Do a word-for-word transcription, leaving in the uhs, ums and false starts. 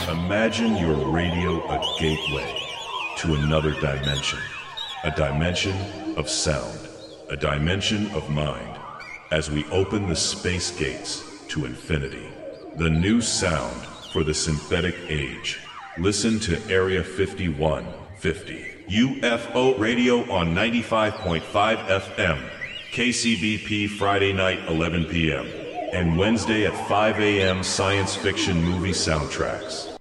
Imagine your radio a gateway to another dimension. A dimension of sound. A dimension of mind. As we open the space gates to infinity. The new sound for the synthetic age. Listen to Area fifty-one fifty. U F O Radio on ninety-five point five F M. K C B P Friday night eleven p m and Wednesday at five a m science fiction movie soundtracks.